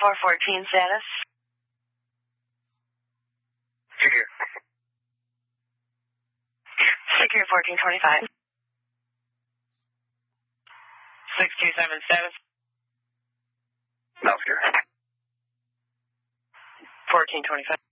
414 status. Secure. Secure 1425. 627 status. Now secure. 1425.